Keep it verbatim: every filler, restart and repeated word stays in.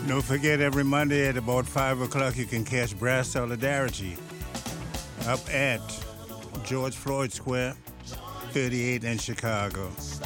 Don't forget, every Monday at about five o'clock, you can catch Brass Solidarity up at George Floyd Square, thirty-eight in Chicago.